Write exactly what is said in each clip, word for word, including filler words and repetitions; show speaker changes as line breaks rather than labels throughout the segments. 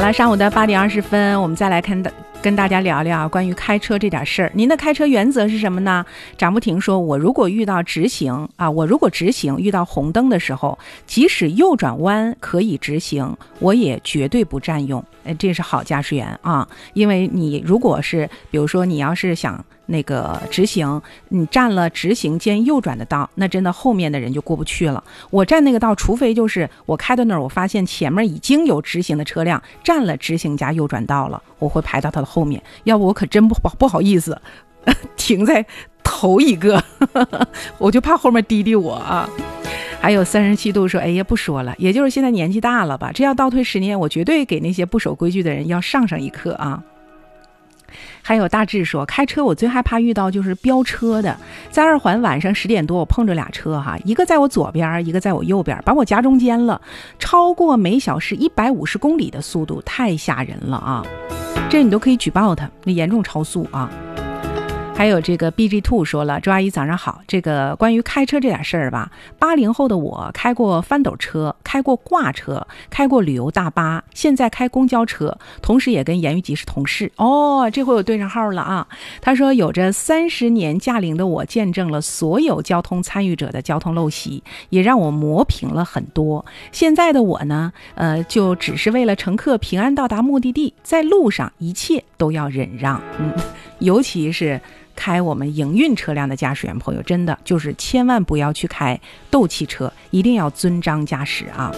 好了，上午的八点二十分，我们再来看跟大家聊聊关于开车这点事儿。您的开车原则是什么呢？张不停说，我如果遇到直行啊，我如果直行遇到红灯的时候，即使右转弯可以直行，我也绝对不占用。哎，这是好驾驶员啊，因为你如果是比如说你要是想那个直行，你占了直行兼右转的道，那真的后面的人就过不去了。我占那个道，除非就是我开到那儿，我发现前面已经有直行的车辆占了直行加右转道了，我会排到他的后面，要不我可真不不好意思停在头一个我就怕后面滴滴我啊。还有三十七度说，哎呀不说了，也就是现在年纪大了吧，这要倒退十年，我绝对给那些不守规矩的人要上上一课啊。还有大志说，开车我最害怕遇到就是飙车的，在二环晚上十点多我碰着俩车哈，一个在我左边，一个在我右边，把我夹中间了，超过每小时一百五十公里的速度，太吓人了啊，这你都可以举报他，那严重超速啊。还有这个 B G 二 说了，周阿姨早上好，这个关于开车这点事儿吧，八零后的我开过翻斗车，开过挂车，开过旅游大巴，现在开公交车，同时也跟严玉吉是同事哦，这回我对上号了啊。他说，有着三十年驾龄的我见证了所有交通参与者的交通陋习，也让我磨平了很多。现在的我呢，呃，就只是为了乘客平安到达目的地，在路上一切都要忍让，嗯，尤其是开我们营运车辆的驾驶员朋友，真的就是千万不要去开斗气车，一定要遵章驾驶啊。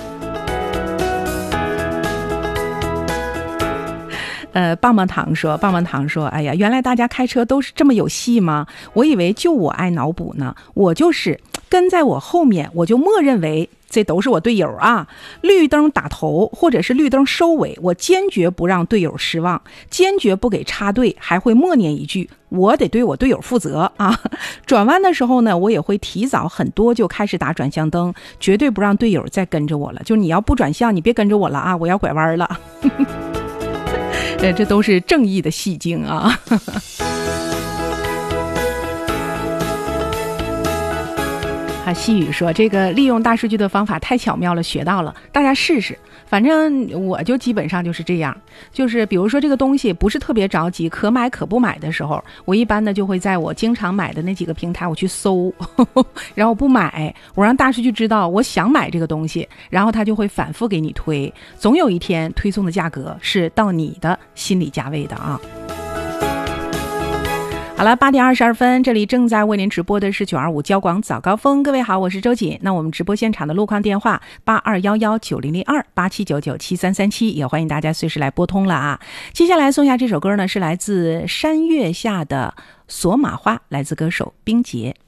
呃，棒棒糖说，棒棒糖说，哎呀，原来大家开车都是这么有戏吗？我以为就我爱脑补呢，我就是跟在我后面，我就默认为这都是我队友啊，绿灯打头或者是绿灯收尾，我坚决不让队友失望，坚决不给插队，还会默念一句，我得对我队友负责啊。转弯的时候呢，我也会提早很多就开始打转向灯，绝对不让队友再跟着我了，就你要不转向，你别跟着我了啊，我要拐弯了。这这都是正义的戏精啊。啊，细雨说，这个利用大数据的方法太巧妙了，学到了，大家试试。反正我就基本上就是这样，就是比如说这个东西不是特别着急，可买可不买的时候，我一般呢就会在我经常买的那几个平台我去搜，呵呵，然后不买，我让大数据知道我想买这个东西，然后他就会反复给你推，总有一天推送的价格是到你的心理价位的啊。好了，八点二十二分，这里正在为您直播的是九二五交广早高峰。各位好，我是周瑾。那我们直播现场的路况电话八二一一九零零二八七九九七三三七，也欢迎大家随时来拨通了啊。接下来送下这首歌呢，是来自山月下的索马花，来自歌手冰洁。